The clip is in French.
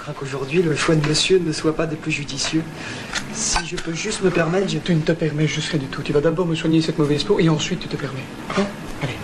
crains qu'aujourd'hui, le choix de monsieur ne soit pas des plus judicieux. Si je peux juste me permettre, Tu ne te permets juste rien du tout. Tu vas d'abord me soigner cette mauvaise peau et ensuite tu te permets. Hein?